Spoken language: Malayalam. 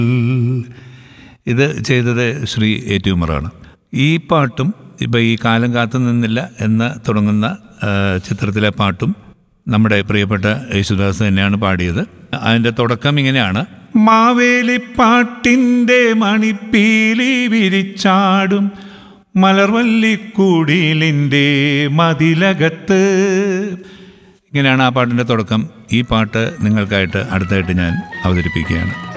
ഇത് ചെയ്തത് ശ്രീ ഏറ്റുമറാണ്. ഈ പാട്ടും ഇപ്പോൾ ഈ കാലം കാത്തു നിന്നില്ല എന്ന് തുടങ്ങുന്ന ചിത്രത്തിലെ പാട്ടും നമ്മുടെ പ്രിയപ്പെട്ട യേശുദാസ് തന്നെയാണ് പാടിയത്. അതിൻ്റെ തുടക്കം ഇങ്ങനെയാണ്: മാവേലിപ്പാട്ടിൻ്റെ മണിപ്പീലി വിരിച്ചാടും മലർവല്ലിക്കൂടിലിൻ്റെ മതിലകത്ത്. ഇങ്ങനെയാണ് ആ പാട്ടിൻ്റെ തുടക്കം. ഈ പാട്ട് നിങ്ങൾക്കായിട്ട് അടുത്തായിട്ട് ഞാൻ അവതരിപ്പിക്കുകയാണ്.